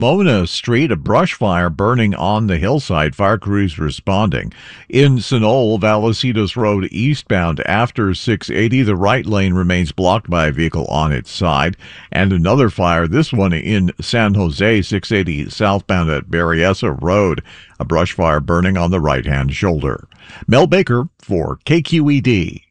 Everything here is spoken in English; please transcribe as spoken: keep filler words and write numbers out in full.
Mona Street, a brush fire burning on the hillside. Fire crews responding. In Sunol, Vallecillos Road eastbound after six eighty, the right lane remains blocked by a vehicle on its side. And another fire, this one in San Jose, six eighty southbound at Berryessa Road. A brush fire burning on the right-hand shoulder. Mel Baker for K Q E D.